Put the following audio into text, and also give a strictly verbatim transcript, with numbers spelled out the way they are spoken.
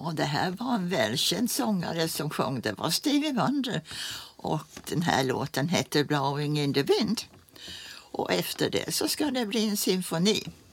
Ja, det här var en välkänd sångare som sjöng. Det var Stevie Wonder. Och den här låten heter Blowing in the Wind. Och efter det så ska det bli en symfoni.